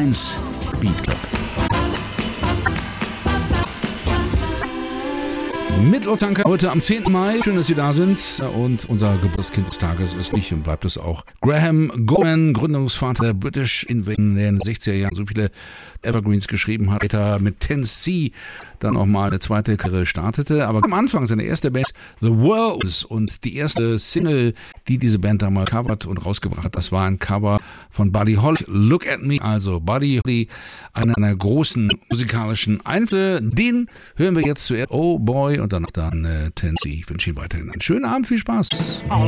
1 Beat Club. Mit Lotanka heute am 10. Mai. Schön, dass Sie da sind. Und unser Geburtskind des Tages ist nicht und bleibt es auch Graham Gorman, Gründungsvater der British Invasion, der in den 60er Jahren so viele Evergreens geschrieben hat, später mit Tennessee dann auch mal eine zweite Karriere startete. Aber am Anfang seine erste Band The World und die erste Single, die diese Band damals covert und rausgebracht hat, das war ein Cover von Buddy Holly. Look at Me, also Buddy Holly, einer seiner großen musikalischen Einflüsse. Den hören wir jetzt zuerst. Oh Boy und danach dann Tennessee. Ich wünsche Ihnen weiterhin einen schönen Abend, viel Spaß.